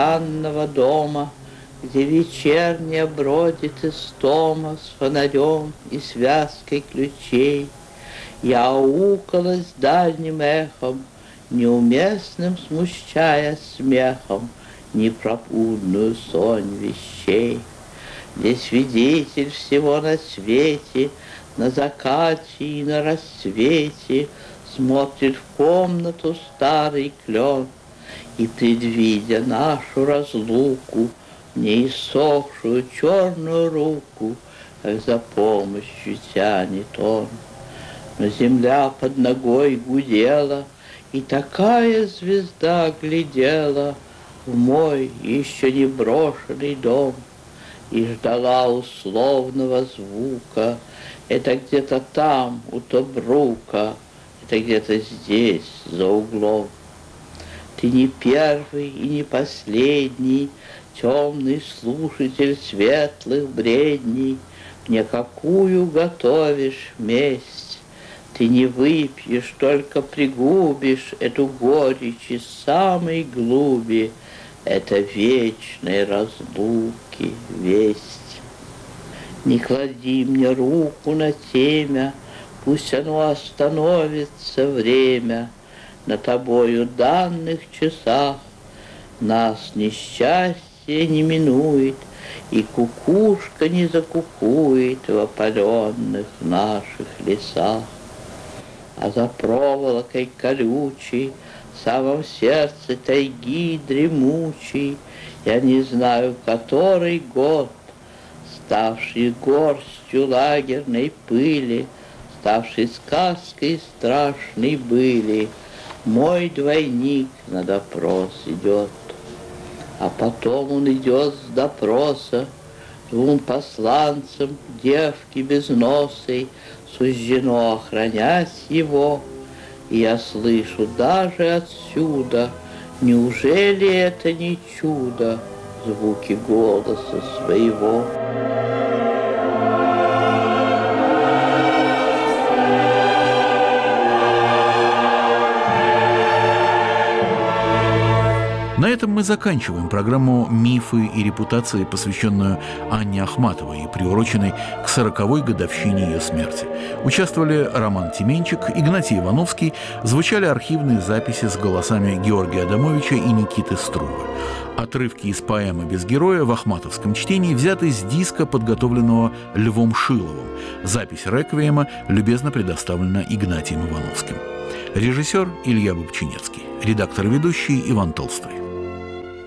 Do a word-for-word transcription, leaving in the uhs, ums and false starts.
деревянного дома, где вечерняя бродит истома с фонарем и связкой ключей. Я аукалась дальним эхом, неуместным смущая смехом непропудную сонь вещей. Где свидетель всего на свете, на закате и на рассвете, смотрит в комнату старый клен и, предвидя нашу разлуку, не иссохшую черную руку, как за помощью тянет он. Но земля под ногой гудела, и такая звезда глядела в мой еще не брошенный дом и ждала условного звука. Это где-то там, у Тобрука, это где-то здесь, за углом. Ты не первый и не последний темный слушатель светлых бредней, мне какую готовишь месть. Ты не выпьешь, только пригубишь эту горечь из самой глуби, это вечной разлуки весть. Не клади мне руку на темя, пусть оно остановится время на тобою данных часах. Нас несчастье не минует, и кукушка не закукует в опаленных наших лесах. А за проволокой колючей, в самом сердце тайги дремучей, я не знаю, который год, ставший горстью лагерной пыли, ставший сказкой страшной были, мой двойник на допрос идет. А потом он идет с допроса двум посланцам девки безносой, суждено охранять его. И я слышу даже отсюда, неужели это не чудо, звуки голоса своего. На этом мы заканчиваем программу «Мифы и репутации», посвященную Анне Ахматовой и приуроченной к сороковой годовщине ее смерти. Участвовали Роман Тименчик, Игнатий Ивановский, звучали архивные записи с голосами Георгия Адамовича и Никиты Струвы. Отрывки из поэмы «Без героя» в ахматовском чтении взяты с диска, подготовленного Львом Шиловым. Запись реквиема любезно предоставлена Игнатием Ивановским. Режиссер Илья Бобчинецкий. Редактор и ведущий Иван Толстой.